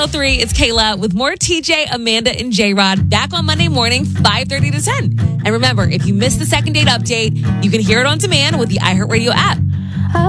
103, it's Kayla with more TJ, Amanda, and J-Rod back on Monday morning, 5:30 to 10. And remember, if you missed the second date update, you can hear it on demand with the iHeartRadio app.